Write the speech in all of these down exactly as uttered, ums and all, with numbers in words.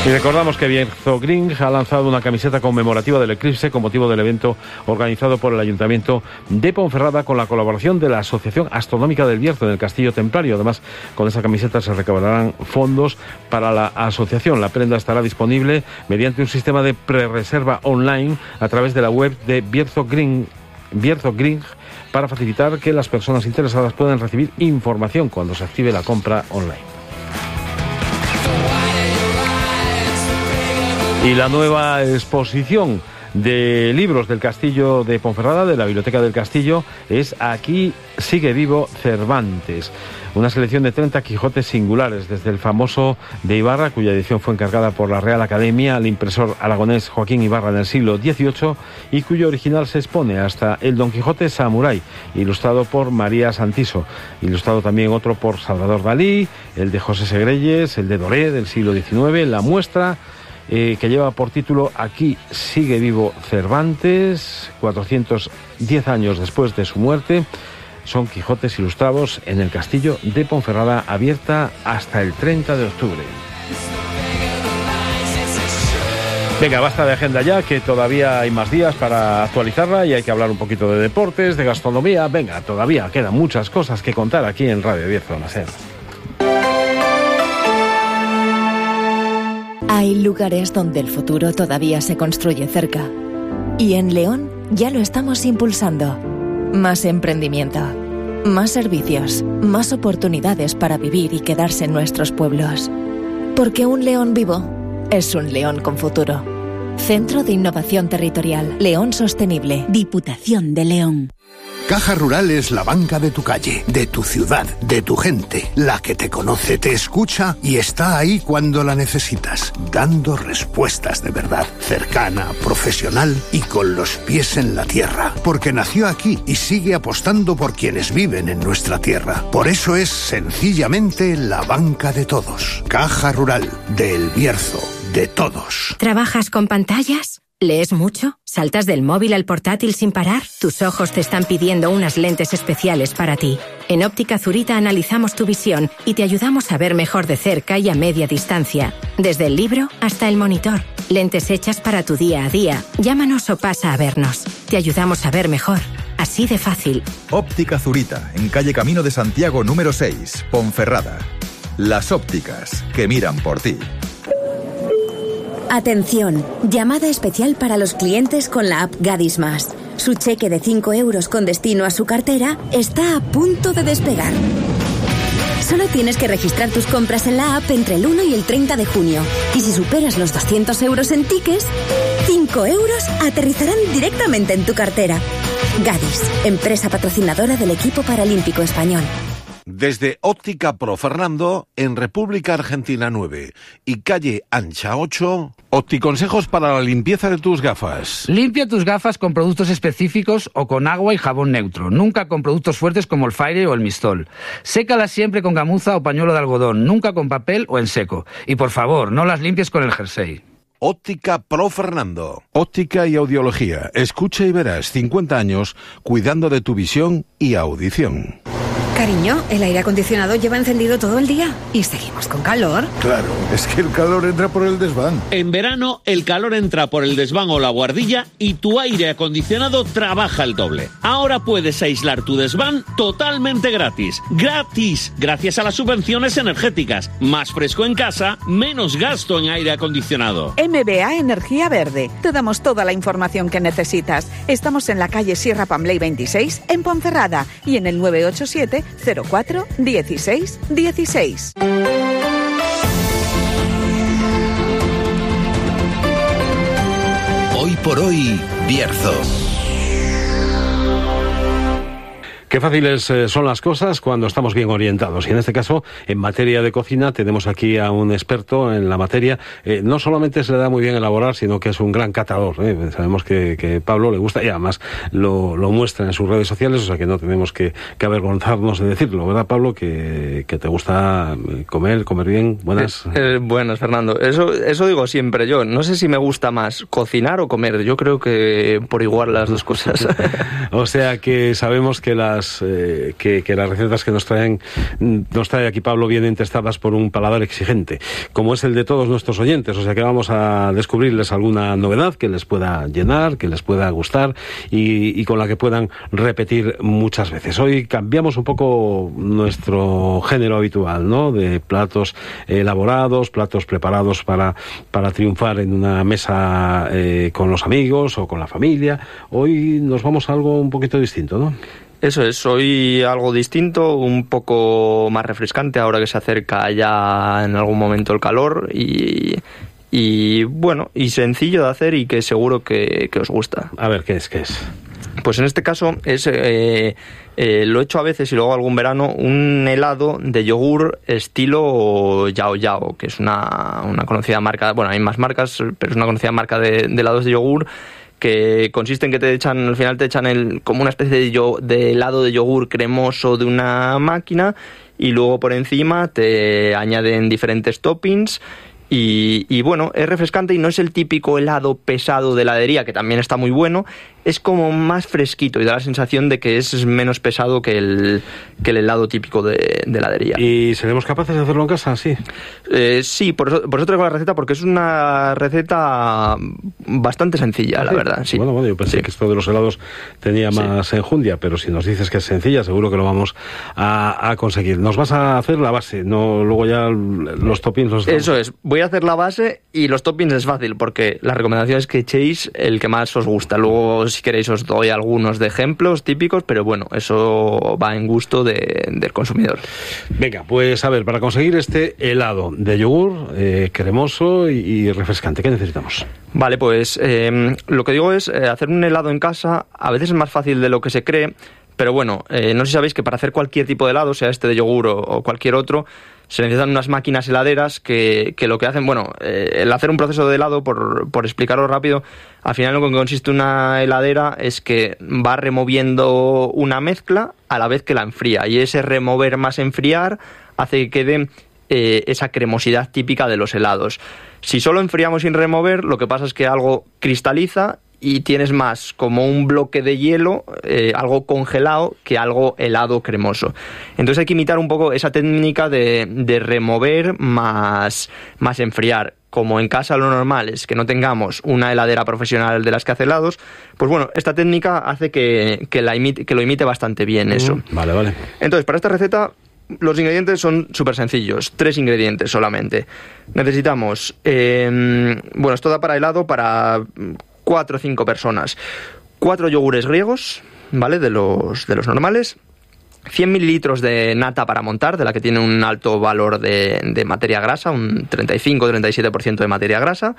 Y recordamos que Bierzo Green ha lanzado una camiseta conmemorativa del eclipse con motivo del evento organizado por el Ayuntamiento de Ponferrada con la colaboración de la Asociación Astronómica del Bierzo en el Castillo Templario. Además, con esa camiseta se recaudarán fondos para la asociación. La prenda estará disponible mediante un sistema de prerreserva online a través de la web de Bierzo Green, Bierzo Green, para facilitar que las personas interesadas puedan recibir información cuando se active la compra online. Y la nueva exposición de libros del Castillo de Ponferrada, de la Biblioteca del Castillo, es Aquí sigue vivo Cervantes. Una selección de treinta Quijotes singulares, desde el famoso de Ibarra, cuya edición fue encargada por la Real Academia al impresor aragonés Joaquín Ibarra en el siglo dieciocho y cuyo original se expone, hasta el Don Quijote Samurái, ilustrado por María Santiso, ilustrado también otro por Salvador Dalí, el de José Segreyes, el de Doré del siglo diecinueve, la muestra Eh, que lleva por título Aquí sigue vivo Cervantes, cuatrocientos diez años después de su muerte. Son Quijotes ilustrados en el Castillo de Ponferrada, abierta hasta el treinta de octubre. Venga, basta de agenda ya, que todavía hay más días para actualizarla y hay que hablar un poquito de deportes, de gastronomía. Venga, todavía quedan muchas cosas que contar aquí en Radio Bierzo Nacer. Hay lugares donde el futuro todavía se construye cerca. Y en León ya lo estamos impulsando. Más emprendimiento, más servicios, más oportunidades para vivir y quedarse en nuestros pueblos. Porque un León vivo es un León con futuro. Centro de Innovación Territorial, León Sostenible, Diputación de León. Caja Rural es la banca de tu calle, de tu ciudad, de tu gente, la que te conoce, te escucha y está ahí cuando la necesitas, dando respuestas de verdad, cercana, profesional y con los pies en la tierra, porque nació aquí y sigue apostando por quienes viven en nuestra tierra. Por eso es sencillamente la banca de todos. Caja Rural, de El Bierzo, de todos. ¿Trabajas con pantallas? ¿Lees mucho? ¿Saltas del móvil al portátil sin parar? Tus ojos te están pidiendo unas lentes especiales para ti. En Óptica Zurita analizamos tu visión y te ayudamos a ver mejor de cerca y a media distancia. Desde el libro hasta el monitor. Lentes hechas para tu día a día. Llámanos o pasa a vernos. Te ayudamos a ver mejor. Así de fácil. Óptica Zurita, en calle Camino de Santiago número seis, Ponferrada. Las ópticas que miran por ti. Atención, llamada especial para los clientes con la app Gadis Más. Su cheque de cinco euros con destino a su cartera está a punto de despegar. Solo tienes que registrar tus compras en la app entre el uno y el treinta de junio. Y si superas los doscientos euros en tickets, cinco euros aterrizarán directamente en tu cartera. Gadis, empresa patrocinadora del equipo paralímpico español. Desde Óptica Pro Fernando, en República Argentina nueve y calle Ancha ocho, Opticonsejos para la limpieza de tus gafas. Limpia tus gafas con productos específicos o con agua y jabón neutro, nunca con productos fuertes como el Fire o el Mistol. Sécalas siempre con gamuza o pañuelo de algodón, nunca con papel o en seco. Y por favor, no las limpies con el jersey. Óptica Pro Fernando. Óptica y audiología. Escucha y verás cincuenta años cuidando de tu visión y audición. Cariño, el aire acondicionado lleva encendido todo el día y seguimos con calor. Claro, es que el calor entra por el desván. En verano, el calor entra por el desván o la guardilla y tu aire acondicionado trabaja el doble. Ahora puedes aislar tu desván totalmente gratis. ¡Gratis! Gracias a las subvenciones energéticas. Más fresco en casa, menos gasto en aire acondicionado. M B A Energía Verde. Te damos toda la información que necesitas. Estamos en la calle Sierra Pambley veintiséis, en Ponferrada, y en el nueve ocho siete cero cuatro dieciséis dieciséis. Hoy por hoy, Bierzo. Qué fáciles eh, son las cosas cuando estamos bien orientados. Y en este caso, en materia de cocina, tenemos aquí a un experto en la materia. Eh, no solamente se le da muy bien elaborar, sino que es un gran catador. ¿eh? Sabemos que, que Pablo le gusta y además lo, lo muestra en sus redes sociales, o sea que no tenemos que, que avergonzarnos de decirlo, ¿verdad, Pablo? Que, que te gusta comer, comer bien. Buenas. Eh, eh, buenas, Fernando. Eso, eso digo siempre yo. No sé si me gusta más cocinar o comer. Yo creo que por igual las dos cosas. O sea que sabemos que las recetas eh, que, que las recetas que nos traen nos trae aquí Pablo vienen testadas por un paladar exigente, como es el de todos nuestros oyentes. O sea que vamos a descubrirles alguna novedad que les pueda llenar, que les pueda gustar y, y con la que puedan repetir muchas veces. Hoy cambiamos un poco nuestro género habitual, ¿no? De platos elaborados, platos preparados para, para triunfar en una mesa eh, con los amigos o con la familia. Hoy nos vamos a algo un poquito distinto, ¿no? Eso es, hoy algo distinto, un poco más refrescante ahora que se acerca ya en algún momento el calor y, y bueno, y sencillo de hacer y que seguro que, que os gusta. A ver, ¿qué es? ¿Qué es? Pues en este caso es eh, eh, lo he hecho a veces y luego algún verano, un helado de yogur estilo Yao Yao, que es una, una conocida marca, bueno, hay más marcas, pero es una conocida marca de, de helados de yogur, que consiste en que te echan, al final te echan el, como una especie de, yo, de helado de yogur cremoso de una máquina y luego por encima te añaden diferentes toppings. Y, y bueno, es refrescante y no es el típico helado pesado de heladería, que también está muy bueno, es como más fresquito y da la sensación de que es menos pesado que el, que el helado típico de, de heladería. ¿Y seremos capaces de hacerlo en casa? Sí. Eh, sí, por eso, por eso traigo la receta, porque es una receta bastante sencilla, ¿Ah, la sí? verdad. Sí. Bueno, bueno, yo pensé sí. que esto de los helados tenía más sí. enjundia, pero si nos dices que es sencilla, seguro que lo vamos a, a conseguir. Nos vas a hacer la base, no luego ya los toppings los damos. Eso es, voy a hacer la base y los toppings es fácil, porque la recomendación es que echéis el que más os gusta. Luego, si queréis, os doy algunos de ejemplos típicos, pero bueno, eso va en gusto de, del consumidor. Venga, pues a ver, para conseguir este helado de yogur eh, cremoso y, y refrescante, ¿qué necesitamos? Vale, pues eh, lo que digo es eh, hacer un helado en casa. A veces es más fácil de lo que se cree, pero bueno, eh, no sé si sabéis que para hacer cualquier tipo de helado, sea este de yogur o, o cualquier otro, se necesitan unas máquinas heladeras que, que lo que hacen, bueno, eh, el hacer un proceso de helado, por, por explicarlo rápido, al final lo que consiste una heladera es que va removiendo una mezcla a la vez que la enfría, y ese remover más enfriar hace que quede eh, esa cremosidad típica de los helados. Si solo enfriamos sin remover, lo que pasa es que algo cristaliza y tienes más como un bloque de hielo, eh, algo congelado, que algo helado cremoso. Entonces hay que imitar un poco esa técnica de, de remover más, más enfriar. Como en casa lo normal es que no tengamos una heladera profesional de las que hace helados, pues bueno, esta técnica hace que, que, la imite, que lo imite bastante bien eso. Mm, vale, vale. Entonces, para esta receta, los ingredientes son súper sencillos, tres ingredientes solamente. Necesitamos, eh, bueno, esto da para helado para cuatro o cinco personas. Cuatro yogures griegos, ¿vale? De los, de los normales. cien mililitros de nata para montar, de la que tiene un alto valor de, de materia grasa, un treinta y cinco a treinta y siete por ciento de materia grasa.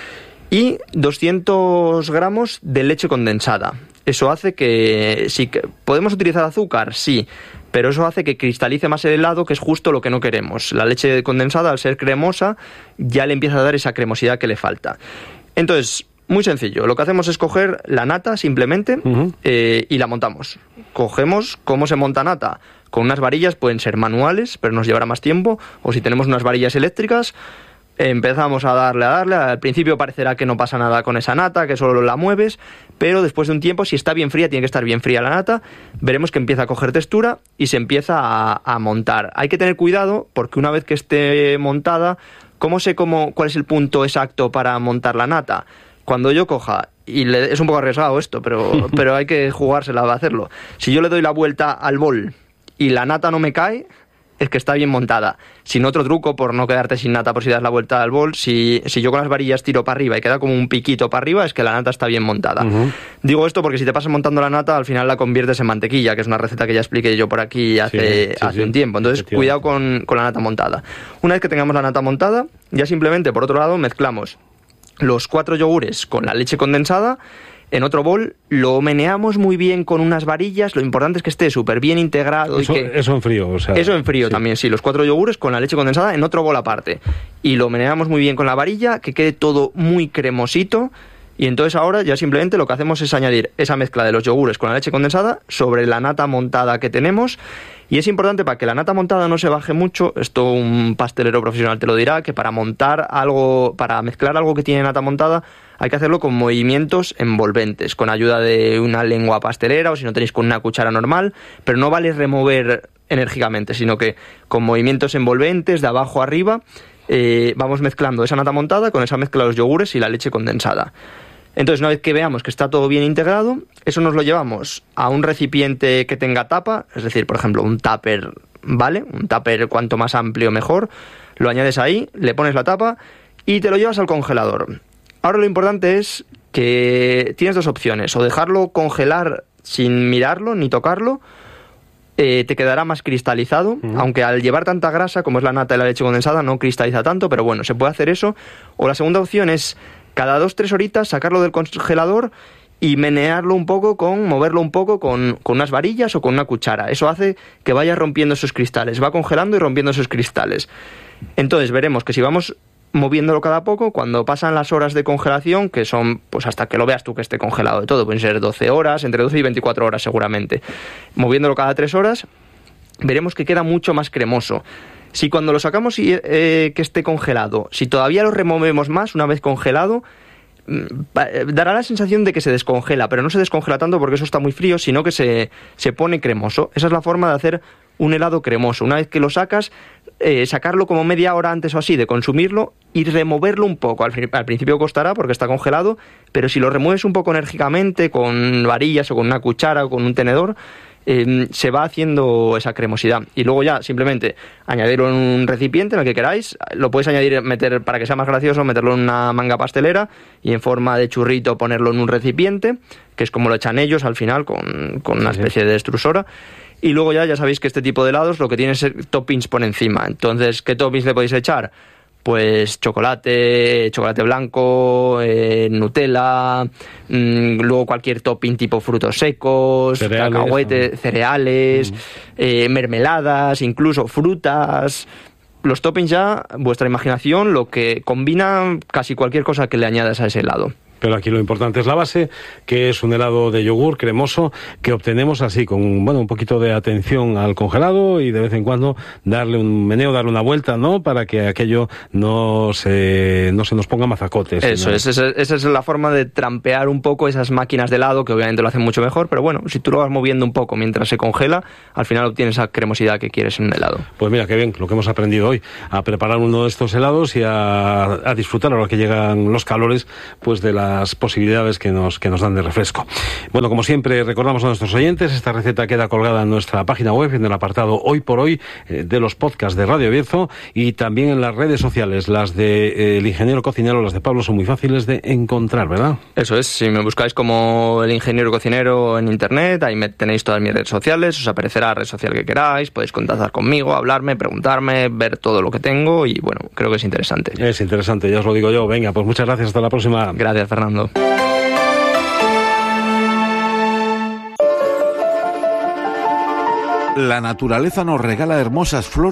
Y doscientos gramos de leche condensada. Eso hace que... sí, que ¿podemos utilizar azúcar? Sí, pero eso hace que cristalice más el helado, que es justo lo que no queremos. La leche condensada, al ser cremosa, ya le empieza a dar esa cremosidad que le falta. Entonces, muy sencillo. Lo que hacemos es coger la nata, simplemente, uh-huh. eh, y la montamos. Cogemos, ¿cómo se monta nata? Con unas varillas, pueden ser manuales, pero nos llevará más tiempo, o si tenemos unas varillas eléctricas, empezamos a darle, a darle. Al principio parecerá que no pasa nada con esa nata, que solo la mueves, pero después de un tiempo, si está bien fría, tiene que estar bien fría la nata, veremos que empieza a coger textura y se empieza a, a montar. Hay que tener cuidado, porque una vez que esté montada, ¿cómo sé cómo, cuál es el punto exacto para montar la nata? Cuando yo coja, y le, es un poco arriesgado esto, pero, pero hay que jugársela a hacerlo. Si yo le doy la vuelta al bol y la nata no me cae, es que está bien montada. Sin otro truco, por no quedarte sin nata por si das la vuelta al bol, si, si yo con las varillas tiro para arriba y queda como un piquito para arriba, es que la nata está bien montada. Uh-huh. Digo esto porque si te pasas montando la nata, al final la conviertes en mantequilla, que es una receta que ya expliqué yo por aquí hace, sí, sí, hace sí. un tiempo. Entonces, cuidado con, con la nata montada. Una vez que tengamos la nata montada, ya simplemente, por otro lado, mezclamos los cuatro yogures con la leche condensada. En otro bol lo meneamos muy bien con unas varillas. Lo importante es que esté súper bien integrado. Eso, y que... eso en frío, o sea... Eso en frío sí. también, sí. Los cuatro yogures con la leche condensada en otro bol aparte. Y lo meneamos muy bien con la varilla, que quede todo muy cremosito. Y entonces ahora ya simplemente lo que hacemos es añadir esa mezcla de los yogures con la leche condensada sobre la nata montada que tenemos. Y es importante, para que la nata montada no se baje mucho, esto un pastelero profesional te lo dirá, que para montar algo, para mezclar algo que tiene nata montada, hay que hacerlo con movimientos envolventes, con ayuda de una lengua pastelera, o si no tenéis con una cuchara normal, pero no vale remover enérgicamente, sino que con movimientos envolventes de abajo a arriba eh, vamos mezclando esa nata montada con esa mezcla de los yogures y la leche condensada. Entonces, una vez que veamos que está todo bien integrado, eso nos lo llevamos a un recipiente que tenga tapa, es decir, por ejemplo, un tupper, ¿vale? Un tupper cuanto más amplio mejor, lo añades ahí, le pones la tapa y te lo llevas al congelador. Ahora lo importante es que tienes dos opciones, o dejarlo congelar sin mirarlo ni tocarlo, eh, te quedará más cristalizado, uh-huh. aunque al llevar tanta grasa como es la nata y la leche condensada no cristaliza tanto, pero bueno, se puede hacer eso. O la segunda opción es cada dos, tres horitas sacarlo del congelador y menearlo un poco, con moverlo un poco con, con unas varillas o con una cuchara. Eso hace que vaya rompiendo esos cristales, va congelando y rompiendo esos cristales. Entonces veremos que si vamos moviéndolo cada poco, cuando pasan las horas de congelación, que son pues hasta que lo veas tú que esté congelado de todo, pueden ser doce horas, entre doce y veinticuatro horas seguramente, moviéndolo cada tres horas, veremos que queda mucho más cremoso. Si cuando lo sacamos y eh, que esté congelado, si todavía lo removemos más una vez congelado, dará la sensación de que se descongela, pero no se descongela tanto porque eso está muy frío, sino que se, se pone cremoso. Esa es la forma de hacer un helado cremoso. Una vez que lo sacas, eh, sacarlo como media hora antes o así de consumirlo y removerlo un poco. Al, al principio costará porque está congelado, pero si lo remueves un poco enérgicamente con varillas o con una cuchara o con un tenedor, Eh, se va haciendo esa cremosidad. Y luego ya simplemente añadirlo en un recipiente en el que queráis. Lo podéis añadir, meter para que sea más gracioso, meterlo en una manga pastelera y en forma de churrito ponerlo en un recipiente, que es como lo echan ellos al final con, con una especie de extrusora. Y luego ya, ya sabéis que este tipo de helados lo que tiene es toppings por encima. Entonces, ¿qué toppings le podéis echar? Pues chocolate, chocolate blanco, eh, Nutella, mmm, luego cualquier topping tipo frutos secos, cereales, cacahuetes, ¿no? cereales, mm. eh, mermeladas, incluso frutas. Los toppings ya, vuestra imaginación, lo que combina casi cualquier cosa que le añadas a ese helado. Pero aquí lo importante es la base, que es un helado de yogur cremoso que obtenemos así, con bueno un poquito de atención al congelado y de vez en cuando darle un meneo, darle una vuelta, ¿no? Para que aquello no se, no se nos ponga mazacotes. Eso, sino... es, esa, esa es la forma de trampear un poco esas máquinas de helado, que obviamente lo hacen mucho mejor, pero bueno, si tú lo vas moviendo un poco mientras se congela, al final obtienes esa cremosidad que quieres en un helado. Pues mira, qué bien, lo que hemos aprendido hoy, a preparar uno de estos helados y a, a disfrutar ahora que llegan los calores, pues de la las posibilidades que nos, que nos dan de refresco. Bueno, como siempre, recordamos a nuestros oyentes, esta receta queda colgada en nuestra página web, en el apartado Hoy por Hoy eh, de los podcasts de Radio Bierzo, y también en las redes sociales. Las de eh, El Ingeniero Cocinero, las de Pablo, son muy fáciles de encontrar, ¿verdad? Eso es, si me buscáis como El Ingeniero Cocinero en internet, ahí me tenéis todas mis redes sociales, os aparecerá la red social que queráis, podéis contactar conmigo, hablarme, preguntarme, ver todo lo que tengo, y bueno, creo que es interesante. Es interesante, ya os lo digo yo. Venga, pues muchas gracias, hasta la próxima. Gracias, Fernando. La naturaleza nos regala hermosas flores